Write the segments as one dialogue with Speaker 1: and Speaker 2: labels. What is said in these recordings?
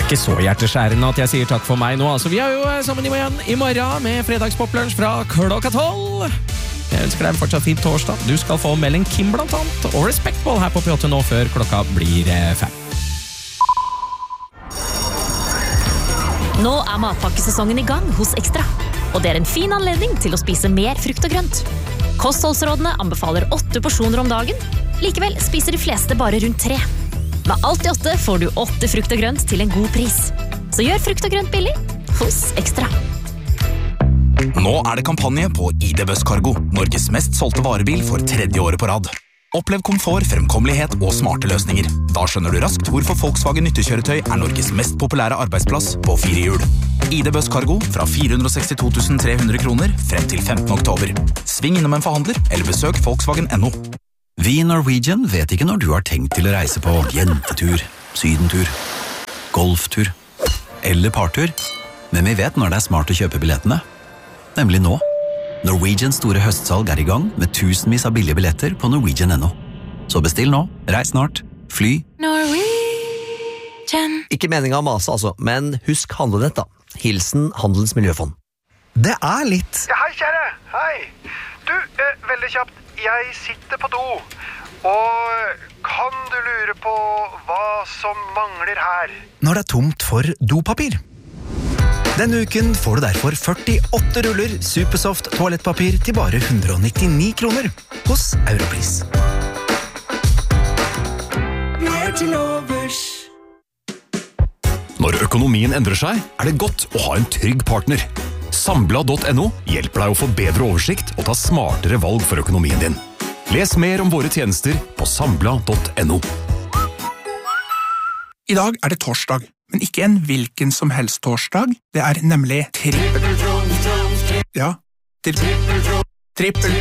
Speaker 1: Ikke så hjerteskjærende at jeg sier takk for meg nå. Altså, vi er jo sammen igjen i morgen med fredagspoplunch fra 12:00. Jeg ønsker deg en fortsatt fin torsdag. Du skal få melding Kim blant annet, og Respectball her på P8 nå før klokka blir 5.
Speaker 2: Nå matpakkesesongen i gang hos Ekstra, og det en fin anledning til å spise mer frukt og grønt. Kostholdsrådene anbefaler 8 porsjoner om dagen, likevel spiser de fleste bare rundt 3. Med alt i 8 får du 8 frukt og grønt til en god pris. Så gjør frukt og grønt billig hos Ekstra.
Speaker 3: Nå det kampanje på ID Buss Cargo, Norges mest solgte varebil for 3. året på rad. Opplev komfort, fremkommelighet og smarte løsninger. Da skjønner du raskt hvorfor Volkswagen nyttekjøretøy Norges mest populære arbeidsplass på 4 hjul. ID Buss Cargo fra 462 300 kroner frem til 15. oktober. Sving innom en forhandler eller besøk Volkswagen.no.
Speaker 4: Vi i Norwegian vet ikke når du har tenkt til å reise på jentetur, sydentur, golftur eller partur, men vi vet når det smart å kjøpe billettene. Nemlig nå. Norwegians store høstsalg i gang med tusenvis av billige billetter på Norwegian.no. Så bestill nå, reis snart, fly.
Speaker 5: Norwegian. Ikke meningen å mase altså, men husk handlenett da. Hilsen Handelens Miljøfond.
Speaker 6: Det litt.
Speaker 7: Ja, hei kjære, hei. Du, veldig kjapt, jeg sitter på do, og kan du lure på hva som mangler her?
Speaker 6: Når det tomt for dopapir. Denne uken får du derfor 48 ruller Supersoft toalettpapir til bare 199 kroner hos Europris.
Speaker 8: Mer til overs.
Speaker 9: Når økonomien endrer seg, det godt å ha en trygg partner. Sambla.no hjelper deg å få bedre oversikt og ta smartere valg for økonomien din. Les mer om våre tjenester på sambla.no.
Speaker 10: I dag det torsdag, men ikke en hvilken som helst torsdag. Det nemlig Ja, trippel.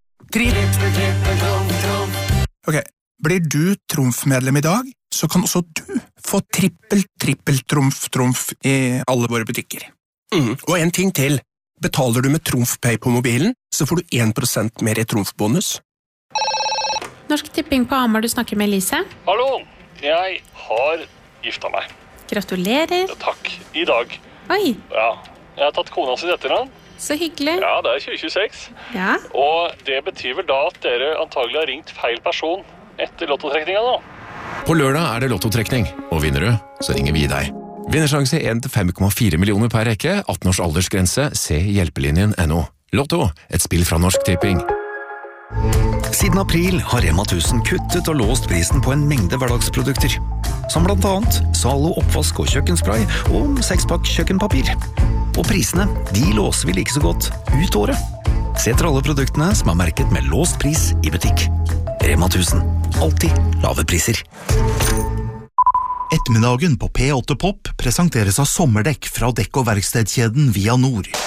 Speaker 10: Ok, blir du trumfmedlem i dag, så kan også du få trumf i alle våre butikker. Og en ting til. Betaler du med TrumfPay på mobilen, så får du 1% mer i trumfbonus.
Speaker 11: Norsk Tipping på Hamar, du snakker med Elise.
Speaker 12: Hallo, jeg har gifta meg.
Speaker 11: Gratulerer.
Speaker 12: Ja, takk, i dag.
Speaker 11: Oi.
Speaker 12: Ja, jeg har tatt kona sin etternavn.
Speaker 11: Så hyggelig.
Speaker 12: Ja, det 2026.
Speaker 11: Ja.
Speaker 12: Og det betyr vel da at dere antagelig har ringt feil person etter lottotrekninga nå.
Speaker 9: På lørdag det lottotrekning, og vinner du, så ringer vi deg. Vinnersjanse 1-5,4 millioner per rekke, 18 års aldersgrense, se hjelpelinjen.no. Lotto, et spill fra Norsk Tipping.
Speaker 4: Siden april har Rema 1000 kuttet og låst prisen på en mengde hverdagsprodukter, som blant annet Zalo oppvask og kjøkkenspray og 6-pakk kjøkkenpapir. Og prisene, de låser vi like så godt ut året. Se etter alle produktene som merket med låst pris i butikk. Rema 1000, alltid lave priser.
Speaker 13: Ettermiddagen på P8 Pop presenteres av sommerdekk fra dekk- og verkstedkjeden Via Nord.